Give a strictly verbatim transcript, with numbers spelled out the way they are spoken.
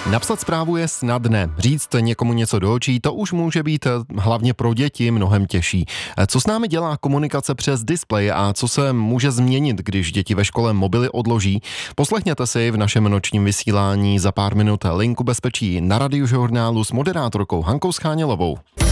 Napsat zprávu je snadné, říct někomu něco do očí, to už může být hlavně pro děti mnohem těžší. Co s námi dělá komunikace přes displej a co se může změnit, když děti ve škole mobily odloží? Poslechněte si v našem nočním vysílání za pár minut Linku bezpečí na Radiožurnálu s moderátorkou Hankou Schánělovou.